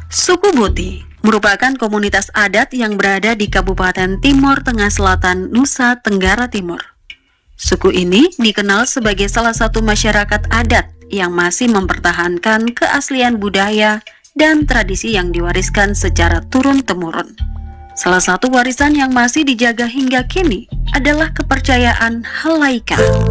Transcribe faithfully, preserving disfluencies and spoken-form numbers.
Suku Buti merupakan komunitas adat yang berada di Kabupaten Timor Tengah Selatan, Nusa Tenggara Timur. Suku ini dikenal sebagai salah satu masyarakat adat yang masih mempertahankan keaslian budaya dan tradisi yang diwariskan secara turun-temurun. Salah satu warisan yang masih dijaga hingga kini adalah kepercayaan Halaika.